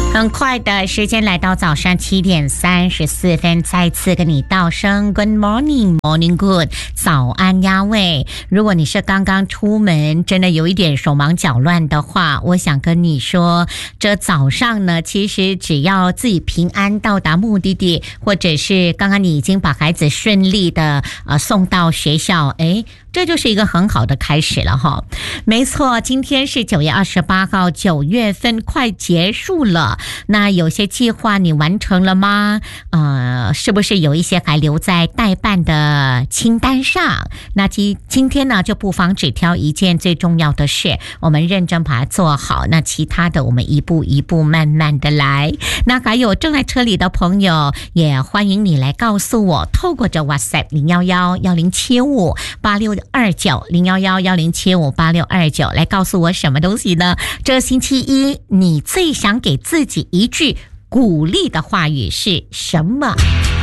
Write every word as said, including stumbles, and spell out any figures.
很快的时间来到早上七点三十四分，再次跟你道声 Good morning Morning Good 早安呀喂。如果你是刚刚出门真的有一点手忙脚乱的话，我想跟你说，这早上呢其实只要自己平安到达目的地，或者是刚刚你已经把孩子顺利的呃送到学校，诶这就是一个很好的开始了哈。没错，今天是九月二十八号，九月份快结束了。那有些计划你完成了吗？呃，是不是有一些还留在待办的清单上？那今今天呢，就不妨只挑一件最重要的事，我们认真把它做好。那其他的我们一步一步慢慢的来。那还有正在车里的朋友，也欢迎你来告诉我，透过这 WhatsApp 零一一一零七五八六二九 零一一一零七五八六二九来告诉我什么东西呢？这星期一你最想给自己一句鼓励的话语是什么？